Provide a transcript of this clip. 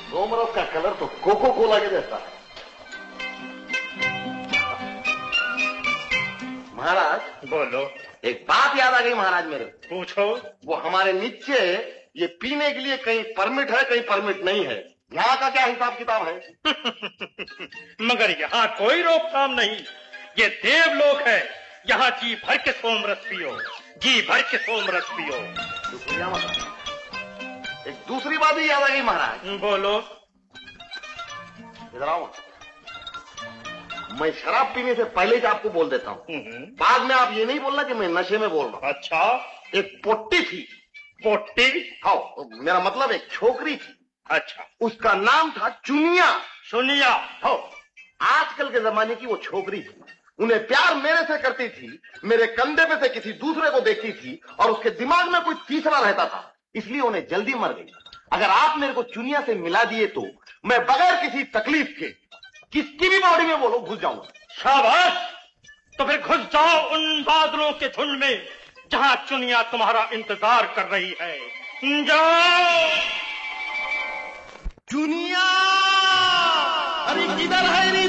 सोमरस का कलर तो कोको कोला के जैसा है। महाराज बोलो। एक बात याद आ गई महाराज मेरे। पूछो। वो हमारे नीचे ये पीने के लिए कहीं परमिट है, कहीं परमिट नहीं है। यहाँ का क्या हिसाब किताब है? मगर यहाँ कोई रोकथाम नहीं। ये देवलोक है। यहाँ जी भर के सोमरस पियो, जी भर के सोमरस पियो। शुक्रिया महाराज। एक दूसरी बात भी याद आ गई महाराज। बोलो। इधर आओ। मैं शराब पीने से पहले ही आपको बोल देता हूँ, बाद में आप ये नहीं बोलना कि मैं नशे में बोल रहा हूँ। अच्छा। एक पोट्टी थी। पोट्टी? हाँ, मेरा मतलब एक छोकरी थी। अच्छा। उसका नाम था चुनिया। सुनिया? हाँ, आजकल के जमाने की वो छोकरी थी। उन्हें प्यार मेरे से करती थी, मेरे कंधे पे से किसी दूसरे को देखती थी और उसके दिमाग में कोई तीसरा रहता था, इसलिए उन्हें जल्दी मर गई। अगर आप मेरे को चुनिया से मिला दिए तो मैं बगैर किसी तकलीफ के किसकी भी बॉडी में बोलो घुस जाऊंगा। शाबाश। तो फिर घुस जाओ उन बादलों के झुंड में जहां चुनिया तुम्हारा इंतजार कर रही है। जाओ। चुनिया, अरे किधर है रे?